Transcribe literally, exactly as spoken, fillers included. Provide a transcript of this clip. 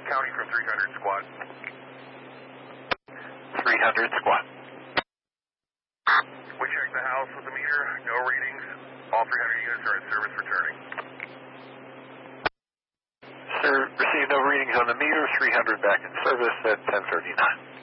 County from three hundred squad. three hundred squad. We checked the house with the meter, no readings. All three hundred units are in service returning. Sir, received no readings on the meter, three hundred back in service at ten thirty-nine.